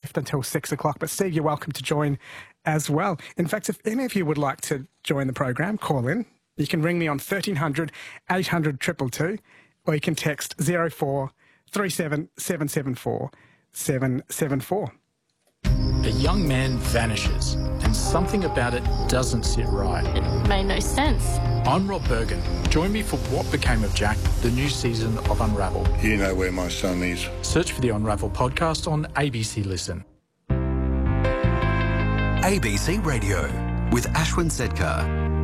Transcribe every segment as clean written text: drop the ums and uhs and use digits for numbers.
left until 6 o'clock. But Steve, you're welcome to join as well. In fact, if any of you would like to join the program, call in. You can ring me on 1300 800 222, or you can text 04 37 774 774. A young man vanishes, and something about it doesn't sit right. It made no sense. I'm Rob Bergen. Join me for What Became of Jack, the new season of Unravel. You know where my son is. Search for the Unravel podcast on ABC Listen. ABC Radio with Ashwin Sedkar.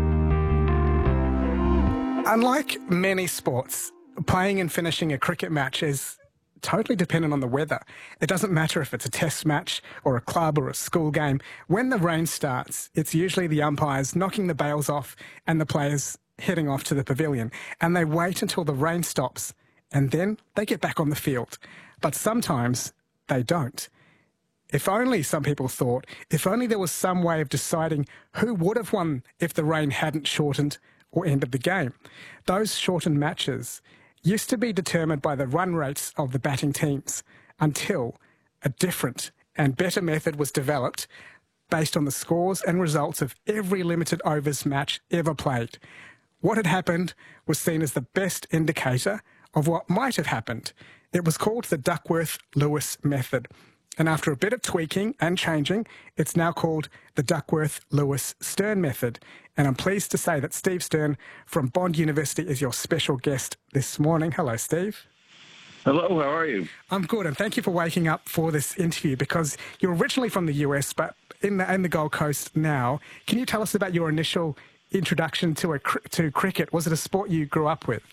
Unlike many sports, playing and finishing a cricket match is totally dependent on the weather. It doesn't matter if it's a test match or a club or a school game. When the rain starts, it's usually the umpires knocking the bails off and the players heading off to the pavilion. And they wait until the rain stops and then they get back on the field. But sometimes they don't. If only, some people thought, if only there was some way of deciding who would have won if the rain hadn't shortened or ended the game. Those shortened matches used to be determined by the run rates of the batting teams until a different and better method was developed based on the scores and results of every limited overs match ever played. What had happened was seen as the best indicator of what might have happened. It was called the Duckworth-Lewis method. And after a bit of tweaking and changing, it's now called the Duckworth-Lewis-Stern method. And I'm pleased to say that Steve Stern from Bond University is your special guest this morning. Hello, Steve. Hello, how are you? I'm good, and thank you for waking up for this interview, because you're originally from the US, but in the Gold Coast now. Can you tell us about your initial introduction to cricket? Was it a sport you grew up with?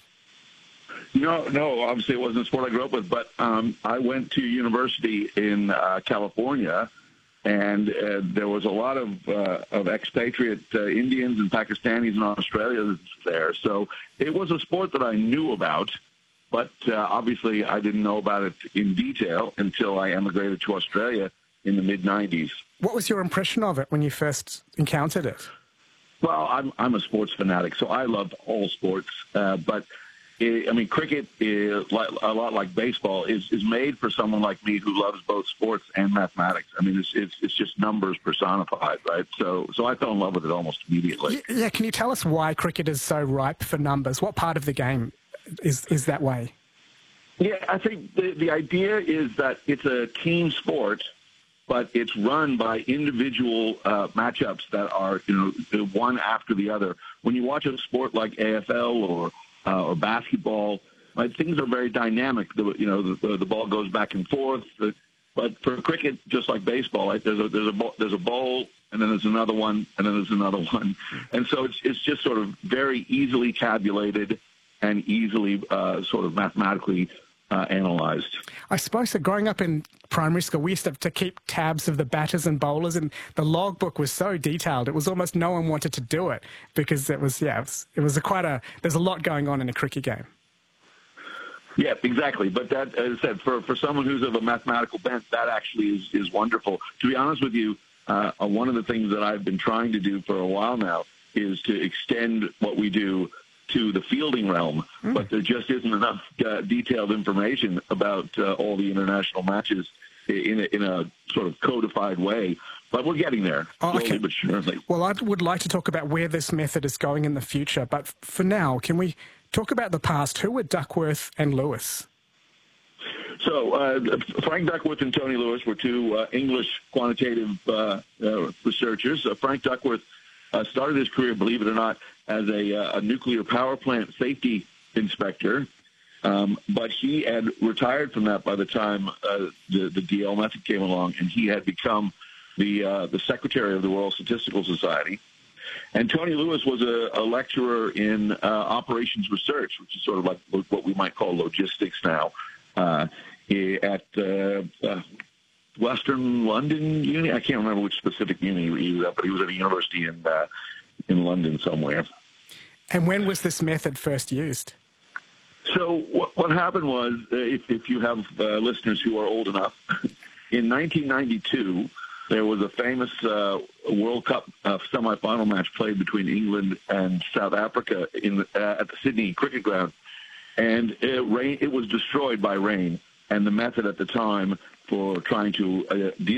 No, obviously it wasn't a sport I grew up with, but I went to university in California, and there was a lot of expatriate Indians and Pakistanis and Australians there. So it was a sport that I knew about, but obviously I didn't know about it in detail until I emigrated to Australia in the mid-'90s. What was your impression of it when you first encountered it? Well, I'm a sports fanatic, so I loved all sports, but cricket is a lot like baseball. is made for someone like me who loves both sports and mathematics. I mean, it's just numbers personified, right? So I fell in love with it almost immediately. Yeah. Can you tell us why cricket is so ripe for numbers? What part of the game is that way? Yeah, I think the idea is that it's a team sport, but it's run by individual matchups that are, one after the other. When you watch a sport like AFL or basketball, right, things are very dynamic. The ball goes back and forth. But for cricket, just like baseball, right, there's a bowl, and then there's another one, and then there's another one, and so it's just sort of very easily tabulated and easily sort of mathematically analyzed. I suppose that growing up in primary school, we used to keep tabs of the batters and bowlers, and the logbook was so detailed. It was almost no one wanted to do it because there's a lot going on in a cricket game. Yeah, exactly. But that, as I said, for someone who's of a mathematical bent, that actually is wonderful. To be honest with you, one of the things that I've been trying to do for a while now is to extend what we do to the fielding realm, but there just isn't enough detailed information about all the international matches in a sort of codified way. But we're getting there, slowly but surely. Well, I would like to talk about where this method is going in the future, but for now, can we talk about the past? Who were Duckworth and Lewis? So Frank Duckworth and Tony Lewis were two English quantitative researchers. Frank Duckworth started his career, believe it or not, as a nuclear power plant safety inspector, but he had retired from that by the time the DL method came along, and he had become the secretary of the Royal Statistical Society. And Tony Lewis was a lecturer in operations research, which is sort of like what we might call logistics now, at Western London Uni. I can't remember which specific uni he was at, but he was at a university in London somewhere. And when was this method first used? So what happened was, if you have listeners who are old enough, in 1992, there was a famous World Cup semifinal match played between England and South Africa at the Sydney Cricket Ground, and it was destroyed by rain. And the method at the time for trying to deal